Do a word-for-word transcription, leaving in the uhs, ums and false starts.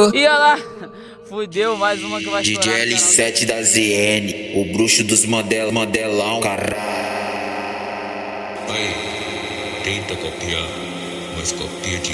E olha lá, fudeu, mais uma que vai D J estourar. L sete da Z N, o bruxo dos model, modelão, caralho. Aí, tenta copiar, mas copia de